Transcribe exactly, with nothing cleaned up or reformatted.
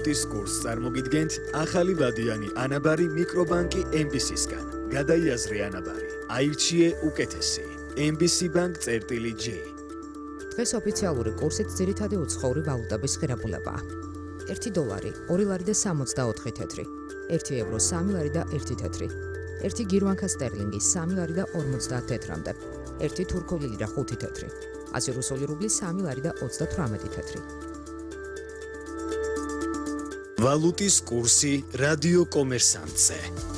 ვალუტის კურსს წარმოგიდგენთ ახალი ვადიანი ანაბარი მიკრობანკი ემ ბი სისგან. გადაიაზრე ანაბარი. აირჩიე უკეთესი. ემ ბი სი Bank წერტილი J. დღეს ოფიციალური კურსით ძირითადი უცხოური ვალუტების ღირებულებაა. ერთი დოლარი, ორი ლარი და სამოცდაოთხი თეთრი, ერთი ევრო, სამი ლარი და ერთი თეთრი, ერთი გირვანკა სტერლინგი, სამი ლარი და ორმოცდაათ თეთრამდე, ერთი თურქული ლირა, ხუთი თეთრი, ათი რუსული რუბლი, სამი ლარი და ოცდათვრამეტი თეთრი. ვალუტის კურსი რადიო კომერსანტზე.